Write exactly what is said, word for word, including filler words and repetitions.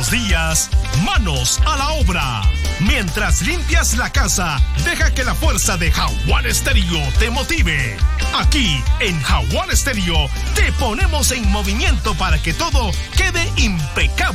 los días, manos a la obra. Mientras limpias la casa, deja que la fuerza de Jaguar Estéreo te motive. Aquí, en Jaguar Estéreo, te ponemos en movimiento para que todo quede impecable.